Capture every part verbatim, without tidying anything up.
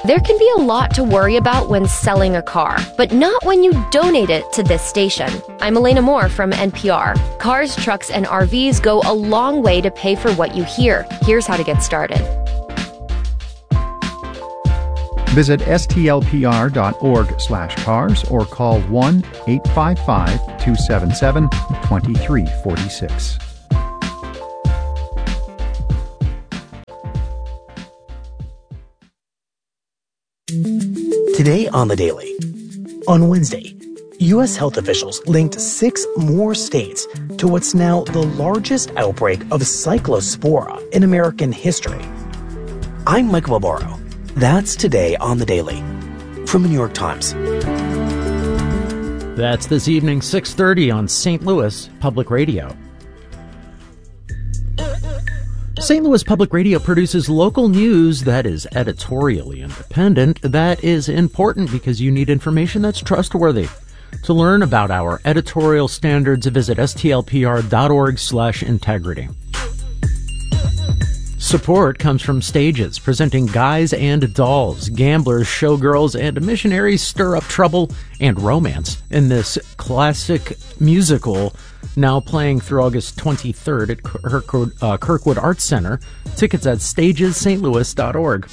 There can be a lot to worry about when selling a car, but not when you donate it to this station. I'm Elena Moore from N P R. Cars, trucks, and R Vs go a long way to pay for what you hear. Here's how to get started. Visit stlpr.org slash cars or call one eight five five, two seven seven, two three four six. Today on The Daily. On Wednesday, U S health officials linked six more states to what's now the largest outbreak of cyclospora in American history. I'm Mike Malboro. That's today on The Daily. From the New York Times. That's this evening, six thirty on Saint Louis Public Radio. Saint Louis Public Radio produces local news that is editorially independent. That is important because you need information that's trustworthy. To learn about our editorial standards, visit stlpr.org slash integrity. Support comes from Stages, presenting Guys and Dolls. Gamblers, showgirls, and missionaries stir up trouble and romance in this classic musical, now playing through August twenty-third at Kirkwood, uh, Kirkwood Arts Center. Tickets at stages st louis dot org.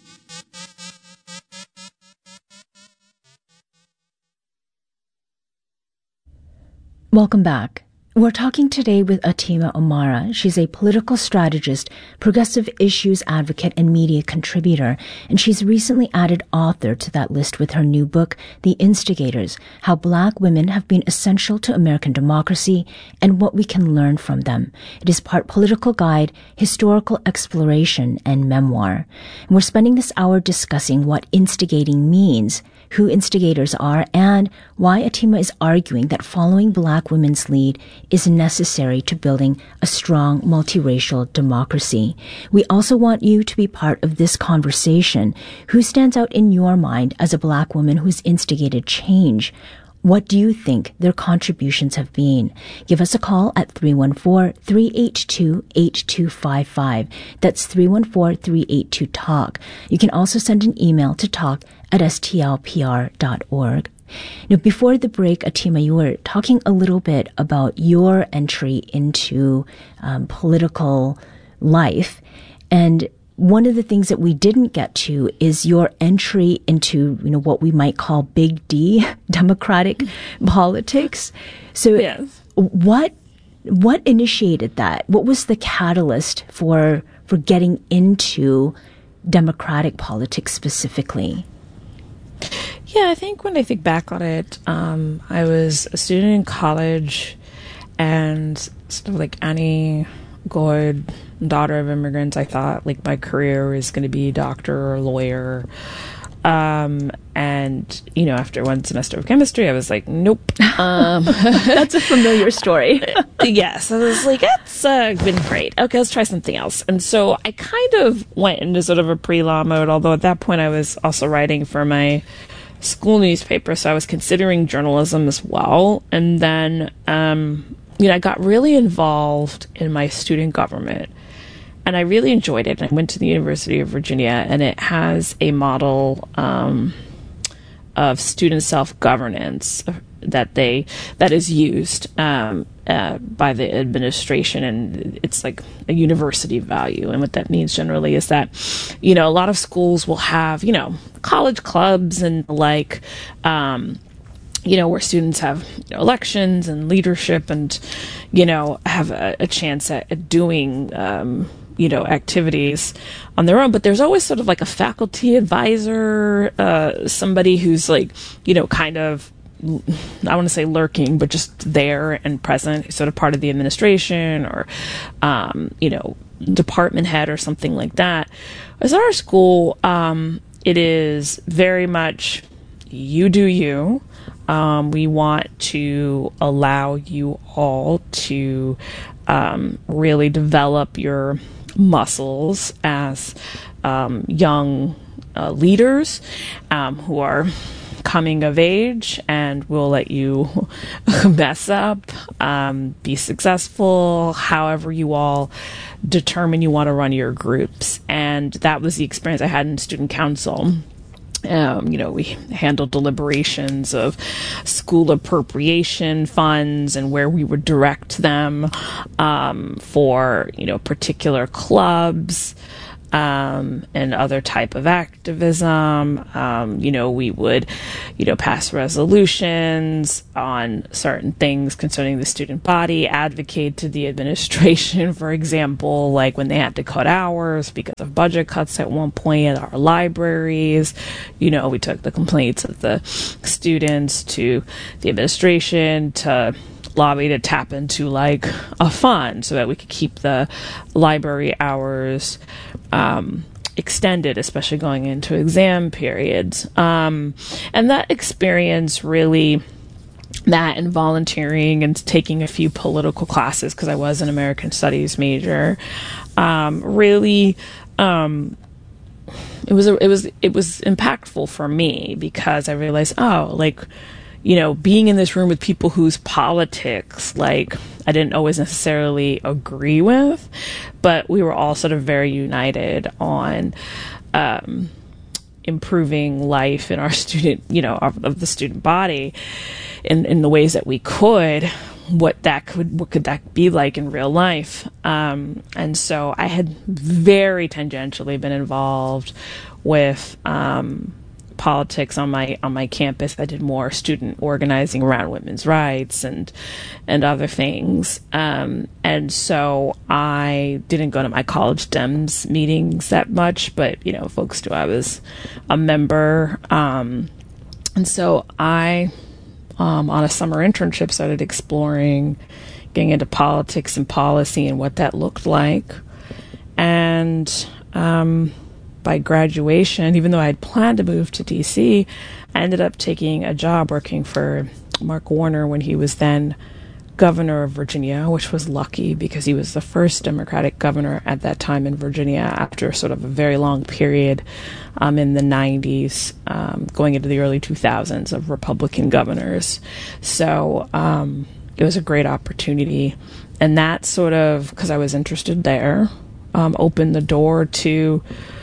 Welcome back. We're talking today with Atima Omara. She's a political strategist, progressive issues advocate, and media contributor, and she's recently added author to that list with her new book, The Instigators: How Black Women Have Been Essential to American Democracy and What We Can Learn from Them. It is part political guide, historical exploration, and memoir. And we're spending this hour discussing what instigating means, who instigators are, and why Atima is arguing that following Black women's lead is necessary to building a strong multiracial democracy. We also want you to be part of this conversation. Who stands out in your mind as a Black woman who's instigated change? What do you think their contributions have been? Give us a call at three one four, three eight two, eight two five five. That's three one four, three eight two, talk. You can also send an email to talk at s t l p r dot org. Now, before the break, Atima, you were talking a little bit about your entry into um, political life, and one of the things that we didn't get to is your entry into, you know, what we might call Big D, democratic politics. So yes. what what initiated that? What was the catalyst for for getting into democratic politics specifically? Yeah, I think when I think back on it, um, I was a student in college, and sort of like any good daughter of immigrants, I thought like my career was going to be doctor or lawyer. Um, and, you know, after one semester of chemistry, I was like, nope. Um, That's a familiar story. Yes. I was like, it's uh, been great. Okay, let's try something else. And so I kind of went into sort of a pre-law mode, although at that point I was also writing for my school newspaper, so I was considering journalism as well. And then, um, you know, I got really involved in my student government, and I really enjoyed it. I went to the University of Virginia, and it has a model um, of student self-governance that they that is used um, uh, by the administration, and it's like a university value. And what that means generally is that, you know, a lot of schools will have, you know, college clubs and like, um, you know, where students have, you know, elections and leadership, and, you know, have a, a chance at, at doing, um, you know, activities on their own. But there's always sort of like a faculty advisor, uh, somebody who's like, you know, kind of, I want to say lurking, but just there and present, sort of part of the administration or, um, you know, department head or something like that. As our school, um, it is very much you do you. Um, we want to allow you all to um, really develop your muscles as um, young uh, leaders um, who are coming of age, and we'll let you mess up, um, be successful, however you all determine you want to run your groups. And that was the experience I had in student council. Um, you know, we handled deliberations of school appropriation funds and where we would direct them um, for, you know, particular clubs um, and other type of activism. Um, you know, we would, you know, pass resolutions on certain things concerning the student body, advocate to the administration, for example, like when they had to cut hours because of budget cuts at one point at our libraries. You know, we took the complaints of the students to the administration to lobby to tap into like a fund so that we could keep the library hours um, extended, especially going into exam periods. Um, and that experience really, that and volunteering and taking a few political classes, because I was an American Studies major, um, really, um, it was, a, it was, it was impactful for me because I realized, oh, like, you know, being in this room with people whose politics, like, I didn't always necessarily agree with, but we were all sort of very united on um, improving life in our student, you know, of, of the student body in, in the ways that we could, what that could, what could that be like in real life. Um, and so I had very tangentially been involved with, um, politics on my on my campus. I did more student organizing around women's rights and and other things. Um, and so I didn't go to my college Dems meetings that much, but you know, folks knew I was a member. Um, and so I, um, on a summer internship, started exploring getting into politics and policy and what that looked like. And um, by graduation, even though I had planned to move to D C, I ended up taking a job working for Mark Warner when he was then governor of Virginia, which was lucky because he was the first Democratic governor at that time in Virginia after sort of a very long period um, in the nineties, um, going into the early two thousands of Republican governors. So um, it was a great opportunity. And that sort of, because I was interested there, um, opened the door to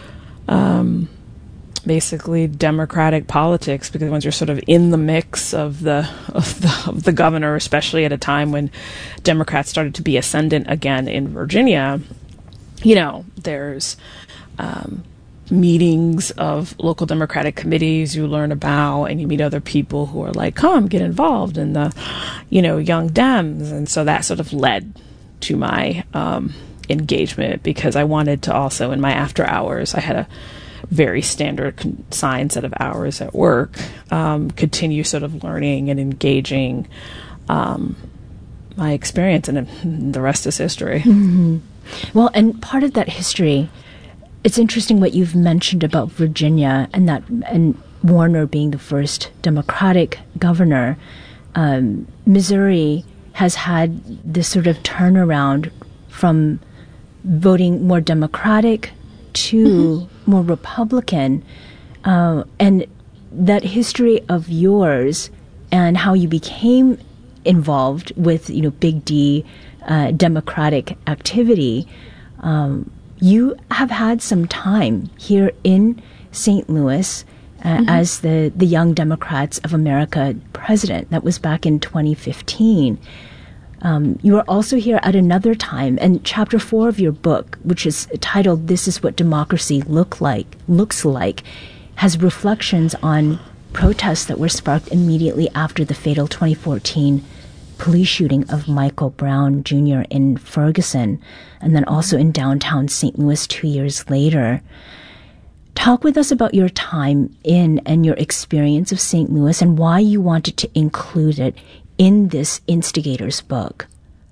Um, basically democratic politics, because once you're sort of in the mix of the, of the of the governor, especially at a time when Democrats started to be ascendant again in Virginia, you know, there's um, meetings of local Democratic committees you learn about, and you meet other people who are like, come, get involved in the, you know, Young Dems. And so that sort of led to my um engagement, because I wanted to also, in my after hours, I had a very standard consigned set of hours at work, um, continue sort of learning and engaging um, my experience, and the rest is history. Mm-hmm. Well, and part of that history, it's interesting what you've mentioned about Virginia and that, and Warner being the first Democratic governor. Um, Missouri has had this sort of turnaround from voting more Democratic to mm-hmm. more Republican, uh, and that history of yours and how you became involved with, you know, Big D uh, Democratic activity. Um, you have had some time here in Saint Louis uh, mm-hmm. as the the Young Democrats of America president. That was back in twenty fifteen. Um, you are also here at another time, and chapter four of your book, which is titled "This is What Democracy Look Like Looks Like," has reflections on protests that were sparked immediately after the fatal twenty fourteen police shooting of Michael Brown Junior in Ferguson, and then also in downtown Saint Louis two years later. Talk with us about your time in and your experience of Saint Louis and why you wanted to include it in this instigator's book.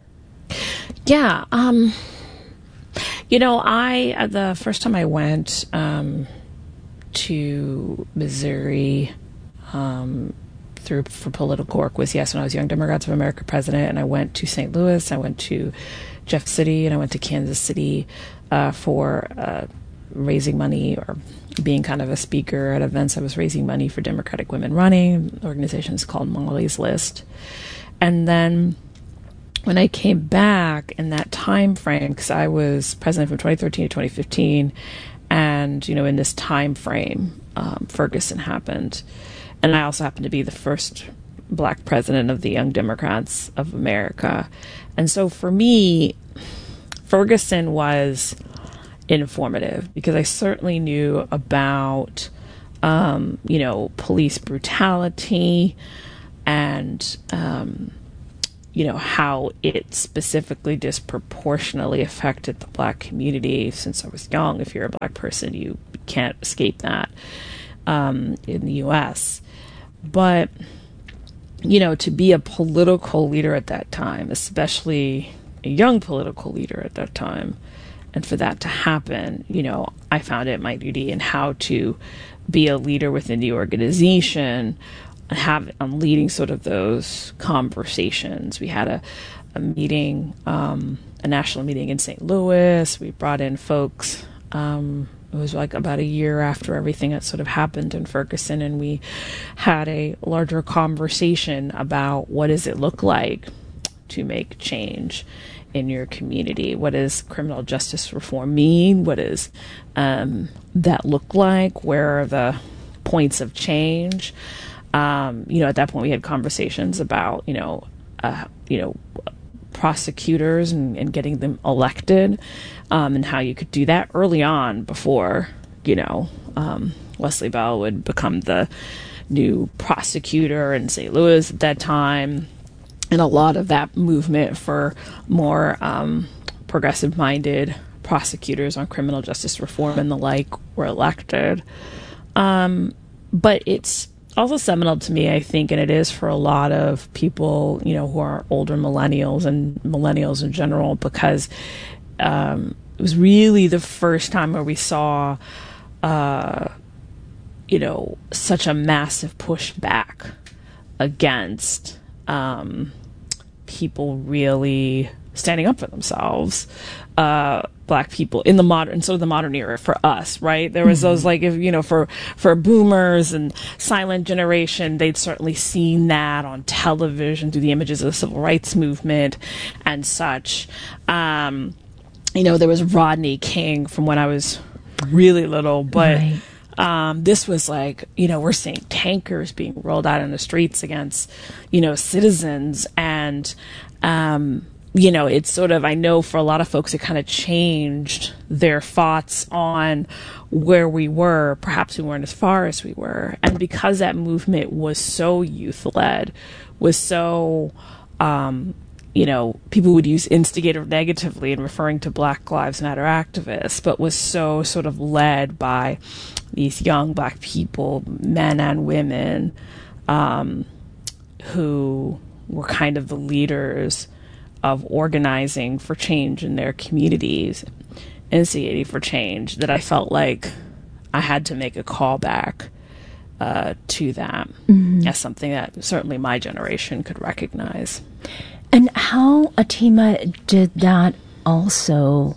Yeah. Um, you know, I, the first time I went um, to Missouri um, through for political work was, yes, when I was Young Democrats of America president, and I went to Saint Louis, I went to Jeff City, and I went to Kansas City uh, for uh, raising money or being kind of a speaker at events. I was raising money for Democratic Women Running. The organization is called Molly's List. And then when I came back in that time frame, because I was president from twenty thirteen to twenty fifteen, and, you know, in this time frame, um, Ferguson happened. And I also happened to be the first Black president of the Young Democrats of America. And so for me, Ferguson was informative because I certainly knew about, um, you know, police brutality and, um, you know, how it specifically disproportionately affected the Black community. Since I was young, if you're a Black person, you can't escape that um, in the U S. But, you know, to be a political leader at that time, especially a young political leader at that time, and for that to happen, you know, I found it my duty in how to be a leader within the organization and have on leading sort of those conversations. We had a, a meeting, um, a national meeting in Saint Louis. We brought in folks. Um, it was like about a year after everything that sort of happened in Ferguson, and we had a larger conversation about what does it look like to make change in your community? What does criminal justice reform mean? What does um, that look like? Where are the points of change? Um, you know, at that point we had conversations about, you know, uh, you know, prosecutors and, and getting them elected, um, and how you could do that early on before, you know, um, Wesley Bell would become the new prosecutor in Saint Louis at that time. And a lot of that movement for more um, progressive-minded prosecutors on criminal justice reform and the like were elected. Um, but it's also seminal to me, I think, and it is for a lot of people, you know, who are older millennials and millennials in general, because um, it was really the first time where we saw, uh, you know, such a massive pushback against um, people really standing up for themselves, uh, Black people in the modern, sort of the modern era for us, right? There was mm-hmm. those, like, if, you know, for, for boomers and silent generation, they'd certainly seen that on television through the images of the civil rights movement and such. Um, you know, there was Rodney King from when I was really little, but right. Um, this was like, you know, we're seeing tankers being rolled out in the streets against, you know, citizens. And, um, you know, it's sort of, I know for a lot of folks, it kind of changed their thoughts on where we were. Perhaps we weren't as far as we were. And because that movement was so youth-led, was so, um, you know, people would use instigator negatively in referring to Black Lives Matter activists, but was so sort of led by these young Black people, men and women, um, who were kind of the leaders of organizing for change in their communities, instigating for change, that I felt like I had to make a call back uh, to that mm-hmm. as something that certainly my generation could recognize. And how, Atima, did that also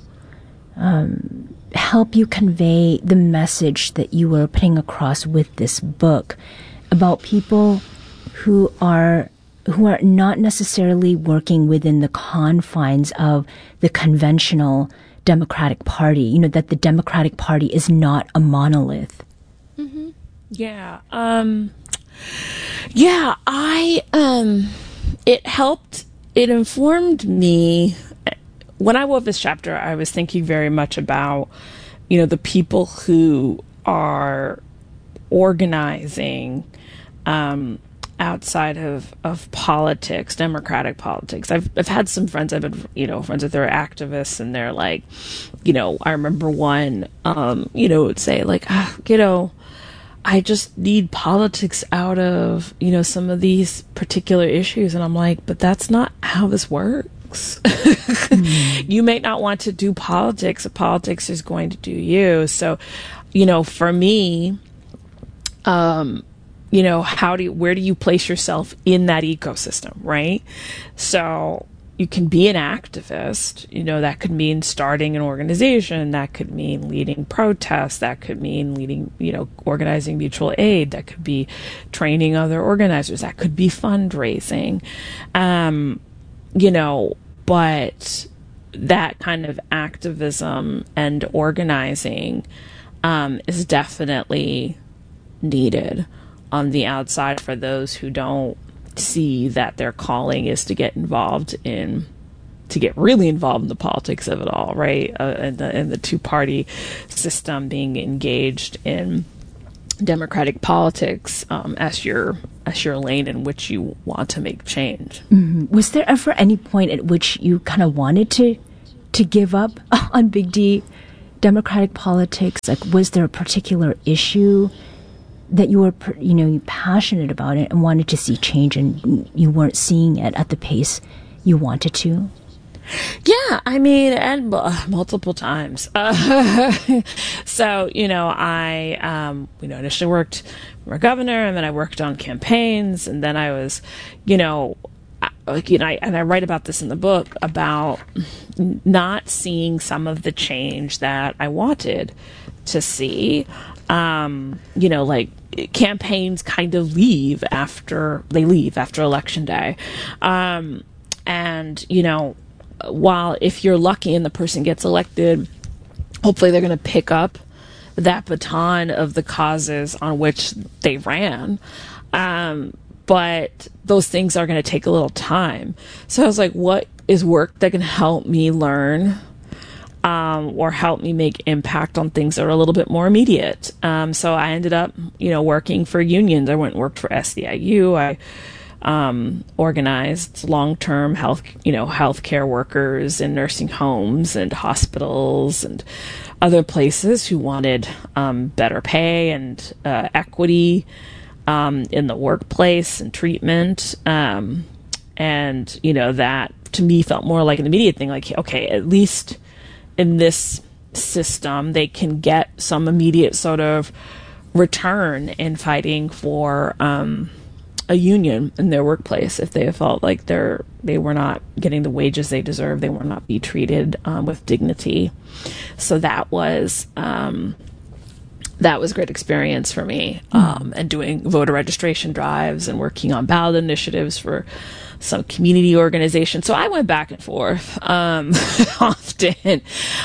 um, help you convey the message that you were putting across with this book about people who are who are not necessarily working within the confines of the conventional Democratic Party? You know, that the Democratic Party is not a monolith. Mm-hmm. Yeah. Um, yeah, I, um, it helped. It informed me. When I wrote this chapter, I was thinking very much about, you know, the people who are organizing um, outside of, of politics, democratic politics. I've I've had some friends, I've been, you know, friends that they're activists, and they're like, you know, I remember one, um, you know, would say like, ah, you know, I just need politics out of, you know, some of these particular issues. And I'm like, but that's not how this works. Mm-hmm. You may not want to do politics. Politics is going to do you. So, you know, for me, um, you know, how do you, where do you place yourself in that ecosystem, right? So you can be an activist, you know, that could mean starting an organization, that could mean leading protests, that could mean leading, you know, organizing mutual aid, that could be training other organizers, that could be fundraising, um, you know, but that kind of activism and organizing um, is definitely needed on the outside for those who don't see that their calling is to get involved in, to get really involved in the politics of it all, right? Uh, and the, and the two-party system, being engaged in democratic politics um, as your as your lane in which you want to make change. Mm-hmm. Was there ever any point at which you kind of wanted to to give up on Big D democratic politics? Like, was there a particular issue that you were, you know, passionate about it and wanted to see change, and you weren't seeing it at the pace you wanted to? Yeah, I mean, and uh, multiple times. Uh, so, you know, I, um, you know, initially worked for a governor, and then I worked on campaigns, and then I was, you know, like, you know, I, and I write about this in the book about not seeing some of the change that I wanted to see. Um, you know, like campaigns kind of leave after they leave after election day, um, and you know. While if you're lucky and the person gets elected, hopefully they're going to pick up that baton of the causes on which they ran. Um, but those things are going to take a little time. So I was like, what is work that can help me learn um, or help me make impact on things that are a little bit more immediate? Um, so I ended up, you know, working for unions. I went and worked for S E I U. I Um, organized long-term health, you know, healthcare workers in nursing homes and hospitals and other places who wanted um, better pay and uh, equity um, in the workplace and treatment. Um, and, you know, that to me felt more like an immediate thing. Like, okay, at least in this system, they can get some immediate sort of return in fighting for um a union in their workplace if they felt like they're they were not getting the wages they deserve, they were not be treated um, with dignity. So that was um, that was a great experience for me, um, and doing voter registration drives and working on ballot initiatives for some community organizations. So I went back and forth um, often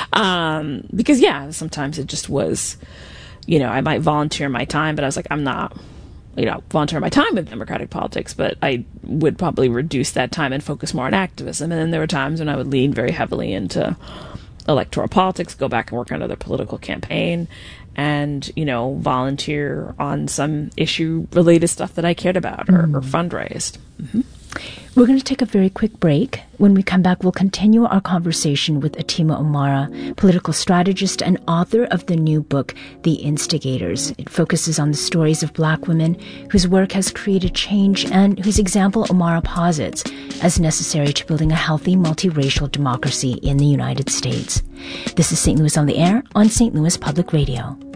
um, because yeah, sometimes it just was, you know, I might volunteer my time, but I was like, I'm not. you know, volunteer my time with democratic politics, but I would probably reduce that time and focus more on activism. And then there were times when I would lean very heavily into electoral politics, go back and work on another political campaign, and, you know, volunteer on some issue-related stuff that I cared about or, mm. or fundraised. Mm-hmm. We're going to take a very quick break. When we come back, we'll continue our conversation with Atima Umara, political strategist and author of the new book, The Instigators. It focuses on the stories of Black women whose work has created change and whose example Umara posits as necessary to building a healthy, multiracial democracy in the United States. This is Saint Louis on the Air on Saint Louis Public Radio.